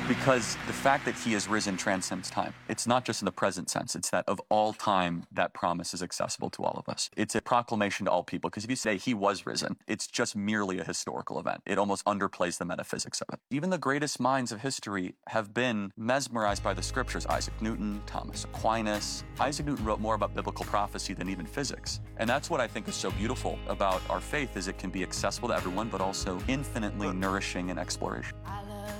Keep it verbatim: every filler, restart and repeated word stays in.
Because the fact that he is risen transcends time. It's not just in the present sense. It's that of all time, that promise is accessible to all of us. It's a proclamation to all people. Because if you say he was risen, it's just merely a historical event. It almost underplays the metaphysics of it. Even the greatest minds of history have been mesmerized by the scriptures. Isaac Newton, Thomas Aquinas. Isaac Newton wrote more about biblical prophecy than even physics. And that's what I think is so beautiful about our faith, is it can be accessible to everyone, but also infinitely nourishing in exploration.